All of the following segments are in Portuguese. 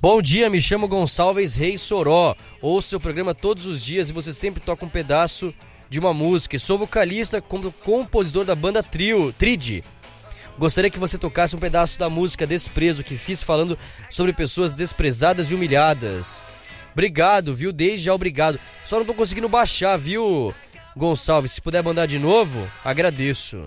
Bom dia, me chamo Gonçalves Reis Soró. Ouço seu programa todos os dias e você sempre toca um pedaço de uma música. Sou vocalista como compositor da banda Tride. Gostaria que você tocasse um pedaço da música Desprezo que fiz falando sobre pessoas desprezadas e humilhadas. Obrigado, viu? Desde já obrigado. Só não tô conseguindo baixar, viu, Gonçalves? Se puder mandar de novo, agradeço.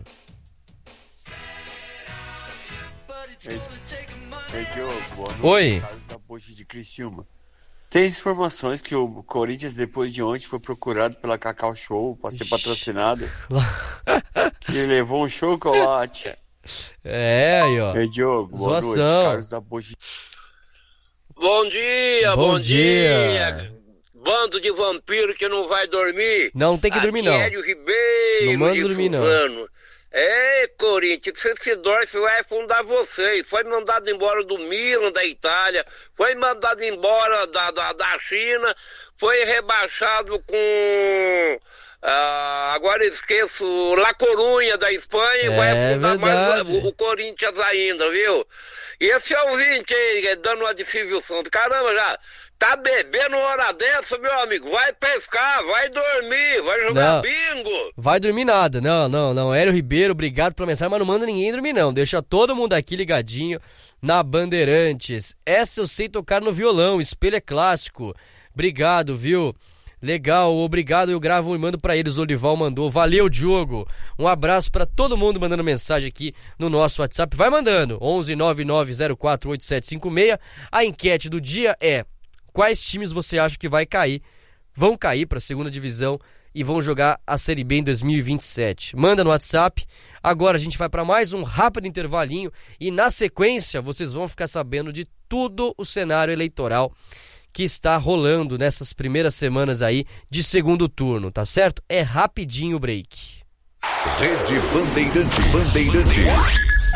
Ei, Diogo, boa noite. Oi. Carlos da Ponte de Criciúma. Tem informações que o Corinthians, depois de ontem, foi procurado pela Cacau Show para ser patrocinado. Que ele levou um chocolate. É, aí, ó. Ei, Diogo, boa noite. Carlos da Ponte. Bom dia. Bando de vampiro que não vai dormir. Não tem que dormir, não. Hélio Ribeiro, não manda dormir, Suzano. não. Corinthians, se dorme, vai afundar vocês. Foi mandado embora do Milan, da Itália. Foi mandado embora da China. Foi rebaixado com... agora esqueço, La Corunha da Espanha. Vai afundar mais o Corinthians ainda, viu? E esse ouvinte aí, dando uma de Silvio Santos, caramba, já tá bebendo hora dessa, meu amigo, vai pescar, vai dormir, vai jogar bingo. Vai dormir nada, não, Hélio Ribeiro, obrigado pela mensagem, mas não manda ninguém dormir não, deixa todo mundo aqui ligadinho na Bandeirantes. Essa eu sei tocar no violão, Espelho é clássico, obrigado, viu? Legal, obrigado, eu gravo e mando pra eles, o Olival mandou, valeu Diogo, um abraço pra todo mundo mandando mensagem aqui no nosso WhatsApp, vai mandando, 1199048756, a enquete do dia é, quais times você acha que vão cair pra segunda divisão e vão jogar a Série B em 2027, manda no WhatsApp, agora a gente vai pra mais um rápido intervalinho e na sequência vocês vão ficar sabendo de tudo o cenário eleitoral que está rolando nessas primeiras semanas aí de segundo turno, tá certo? É rapidinho o break. Rede Bandeirantes.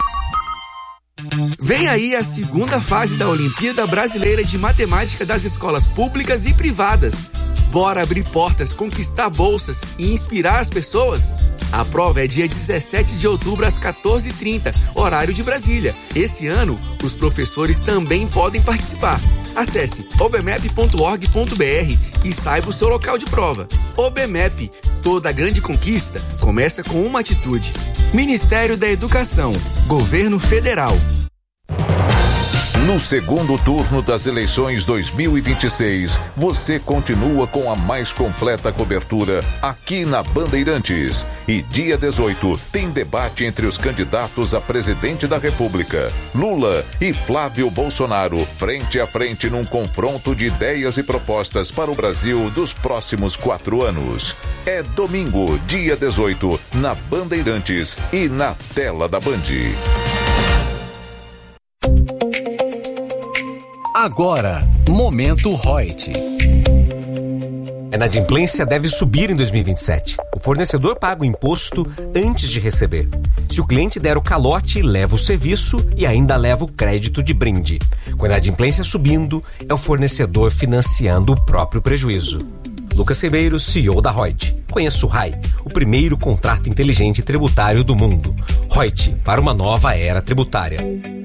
Vem aí a segunda fase da Olimpíada Brasileira de Matemática das escolas públicas e privadas. Bora abrir portas, conquistar bolsas e inspirar as pessoas? A prova é dia 17 de outubro às 14h30, horário de Brasília. Esse ano, os professores também podem participar. Acesse obmep.org.br e saiba o seu local de prova. OBMEP, toda grande conquista começa com uma atitude. Ministério da Educação, Governo Federal. No segundo turno das eleições 2026, você continua com a mais completa cobertura aqui na Bandeirantes. E dia 18 tem debate entre os candidatos a presidente da República, Lula e Flávio Bolsonaro, frente a frente num confronto de ideias e propostas para o Brasil dos próximos 4 anos. É domingo, dia 18, na Bandeirantes e na tela da Band. Agora, Momento Reut. A inadimplência deve subir em 2027. O fornecedor paga o imposto antes de receber. Se o cliente der o calote, leva o serviço e ainda leva o crédito de brinde. Com a inadimplência subindo, é o fornecedor financiando o próprio prejuízo. Lucas Ribeiro, CEO da Reut. Conheça o RAI, o primeiro contrato inteligente tributário do mundo. Reut, para uma nova era tributária.